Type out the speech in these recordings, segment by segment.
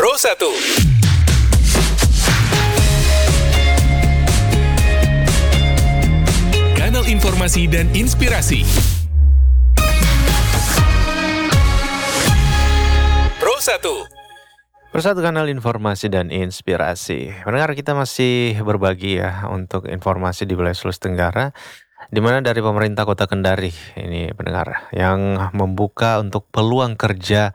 Pro 1. Kanal informasi dan inspirasi. Pro 1. Persatu kanal informasi dan inspirasi. Pendengar, kita masih berbagi ya untuk informasi di wilayah Sulawesi Tenggara, di mana dari pemerintah Kota Kendari ini pendengar yang membuka untuk peluang kerja,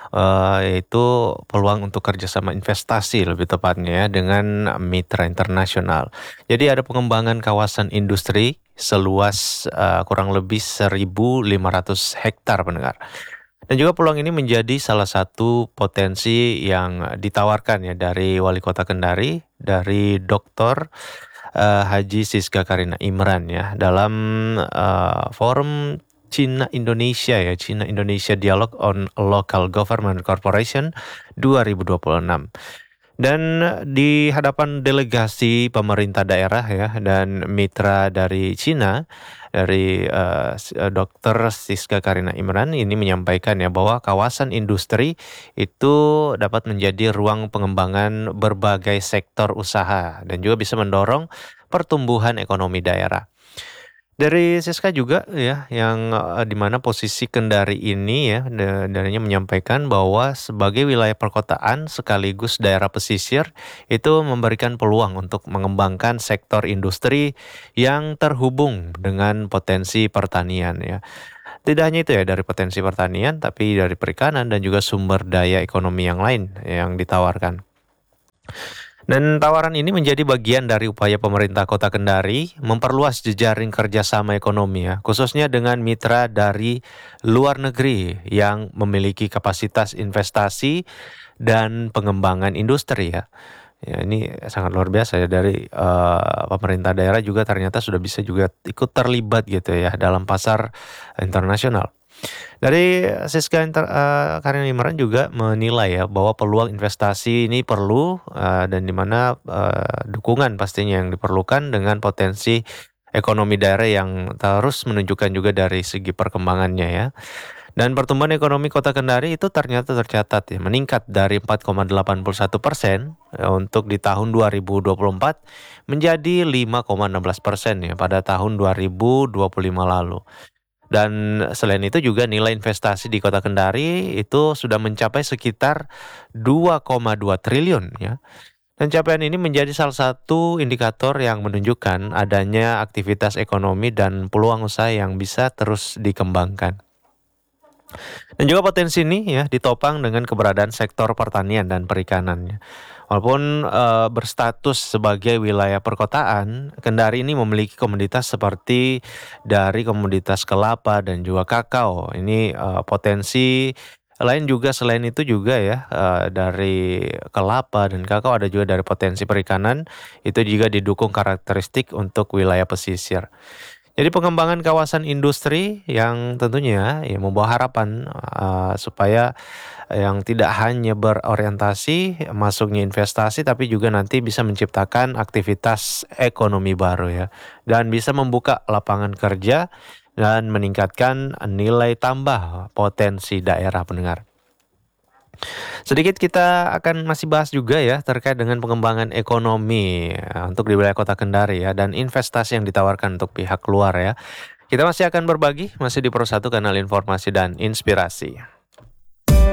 yaitu peluang untuk kerjasama investasi lebih tepatnya ya, dengan mitra internasional. Jadi ada pengembangan kawasan industri seluas kurang lebih 1.500 hektar pendengar. Dan juga peluang ini menjadi salah satu potensi yang ditawarkan ya dari Wali Kota Kendari, dari Dr. Haji Siska Karina Imran ya, dalam forum Cina Indonesia ya, Cina Indonesia Dialogue on Local Government Corporation 2026. Dan di hadapan delegasi pemerintah daerah ya dan mitra dari Cina, dari Dr. Siska Karina Imran ini menyampaikan ya bahwa kawasan industri itu dapat menjadi ruang pengembangan berbagai sektor usaha dan juga bisa mendorong pertumbuhan ekonomi daerah. Dari Siska juga ya, yang di mana posisi Kendari ini ya, darinya menyampaikan bahwa sebagai wilayah perkotaan sekaligus daerah pesisir itu memberikan peluang untuk mengembangkan sektor industri yang terhubung dengan potensi pertanian ya. Tidak hanya itu ya dari potensi pertanian, tapi dari perikanan dan juga sumber daya ekonomi yang lain yang ditawarkan. Dan tawaran ini menjadi bagian dari upaya pemerintah Kota Kendari memperluas jejaring kerjasama ekonomi ya, khususnya dengan mitra dari luar negeri yang memiliki kapasitas investasi dan pengembangan industri ya. Ya, ini sangat luar biasa ya dari pemerintah daerah juga ternyata sudah bisa juga ikut terlibat gitu ya dalam pasar internasional. Dari Siska Karina Imran juga menilai ya bahwa peluang investasi ini perlu dan di mana dukungan pastinya yang diperlukan dengan potensi ekonomi daerah yang terus menunjukkan juga dari segi perkembangannya ya. Dan pertumbuhan ekonomi Kota Kendari itu ternyata tercatat ya meningkat dari 4,81% untuk di tahun 2024 menjadi 5,16% ya pada tahun 2025 lalu. Dan selain itu juga nilai investasi di Kota Kendari itu sudah mencapai sekitar 2,2 triliun ya. Dan capaian ini menjadi salah satu indikator yang menunjukkan adanya aktivitas ekonomi dan peluang usaha yang bisa terus dikembangkan. Dan juga potensi ini ya ditopang dengan keberadaan sektor pertanian dan perikanan. Walaupun berstatus sebagai wilayah perkotaan, Kendari ini memiliki komoditas seperti dari komoditas kelapa dan juga kakao. Ini potensi lain juga selain itu juga ya dari kelapa dan kakao ada juga dari potensi perikanan itu juga didukung karakteristik untuk wilayah pesisir. Jadi pengembangan kawasan industri yang tentunya ya membawa harapan supaya yang tidak hanya berorientasi masuknya investasi tapi juga nanti bisa menciptakan aktivitas ekonomi baru ya dan bisa membuka lapangan kerja dan meningkatkan nilai tambah potensi daerah pendengar. Sedikit kita akan masih bahas juga ya terkait dengan pengembangan ekonomi untuk di wilayah Kota Kendari ya dan investasi yang ditawarkan untuk pihak luar ya. Kita masih akan berbagi masih di Pro 1 kanal informasi dan inspirasi.